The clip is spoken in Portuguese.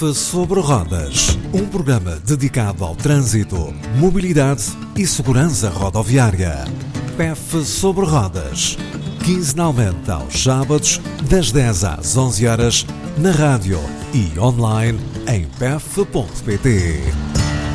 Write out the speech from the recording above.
Sobre Rodas, um programa dedicado ao trânsito, mobilidade e segurança rodoviária. PEF Sobre Rodas, quinzenalmente aos sábados, das 10 às 11 horas, na rádio e online em pef.pt.